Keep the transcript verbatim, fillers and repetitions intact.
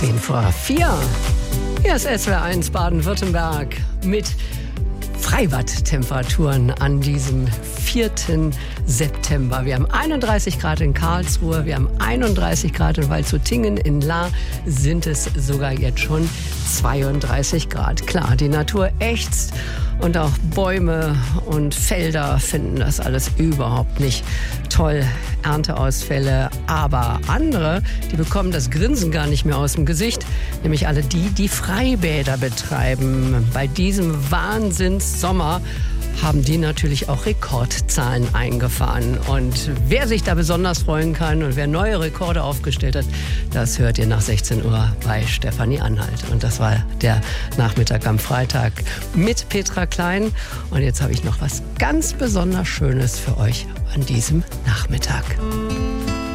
zehn vor vier. Hier ist S W R eins Baden-Württemberg mit Freibadtemperaturen an diesem vierten September. Wir haben einunddreißig Grad in Karlsruhe, wir haben einunddreißig Grad in Waldshutingen, in Lahr sind es sogar jetzt schon zweiunddreißig Grad. Klar, die Natur ächzt und auch Bäume und Felder finden das alles überhaupt nicht toll. Ernteausfälle, aber andere, die bekommen das Grinsen gar nicht mehr aus dem Gesicht, nämlich alle die, die Freibäder betreiben. Bei diesem Wahnsinnssommer haben die natürlich auch Rekordzahlen eingefahren. Und wer sich da besonders freuen kann und wer neue Rekorde aufgestellt hat, das hört ihr nach sechzehn Uhr bei Stefanie Anhalt. Und das war der Nachmittag am Freitag mit Petra Klein. Und jetzt habe ich noch was ganz besonders Schönes für euch an diesem Nachmittag.